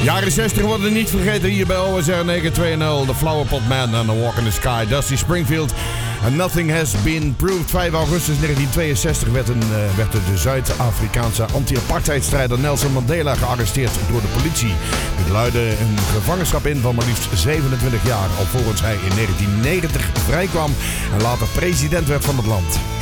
Jaren 60 worden niet vergeten hier bij OSR 920. The Flower Pot Man and A Walk in the Sky. Dusty Springfield. And Nothing Has Been Proved. 5 augustus 1962 werd de Zuid-Afrikaanse anti-apartheidstrijder Nelson Mandela gearresteerd door de politie. Dit luidde een gevangenschap in van maar liefst 27 jaar. Alvorens hij in 1990 vrijkwam en later president werd van het land.